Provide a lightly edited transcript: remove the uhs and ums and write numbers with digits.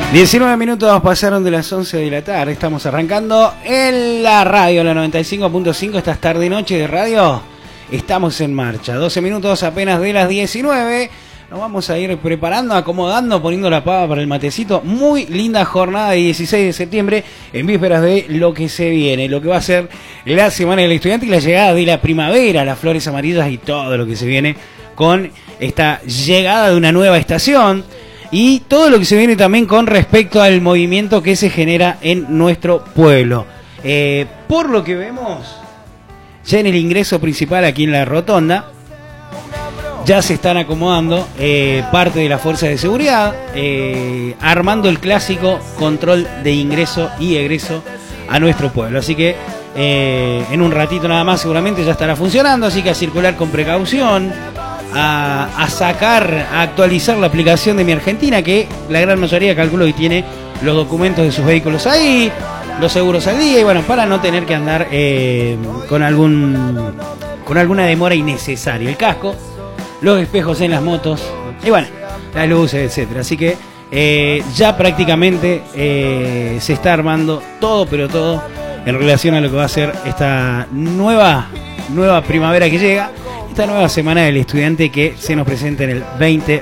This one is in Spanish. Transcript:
19 minutos pasaron de las 11 de la tarde. Estamos arrancando en la radio, la 95.5. Estas tarde y noche de radio. Estamos en marcha. 12 minutos apenas de las 19. Nos vamos a ir preparando, acomodando, poniendo la pava para el matecito. Muy linda jornada de 16 de septiembre, en vísperas de lo que se viene, lo que va a ser la Semana del Estudiante y la llegada de la primavera, las flores amarillas y todo lo que se viene con esta llegada de una nueva estación. Y todo lo que se viene también con respecto al movimiento que se genera en nuestro pueblo. Por lo que vemos, ya en el ingreso principal aquí en la rotonda, ya se están acomodando parte de las fuerzas de seguridad, armando el clásico control de ingreso y egreso a nuestro pueblo. Así que en un ratito nada más seguramente ya estará funcionando, así que a circular con precaución. A sacar, a actualizar la aplicación de Mi Argentina, que la gran mayoría calculo que tiene los documentos de sus vehículos ahí, los seguros al día, y bueno, para no tener que andar con alguna demora innecesaria. El casco, los espejos en las motos, y bueno, las luces, etcétera. Así que ya prácticamente se está armando todo, pero todo en relación a lo que va a ser esta nueva primavera que llega. Esta nueva Semana del Estudiante que se nos presenta en el 2020.